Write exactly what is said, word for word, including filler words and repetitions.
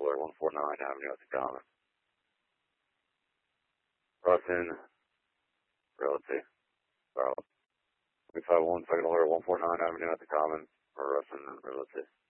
lawyer, one forty-nine Avenue at the Common. Russin, Realty. Charlotte. three five one, second lawyer, one forty-nine Avenue at the Common for Russin Realty.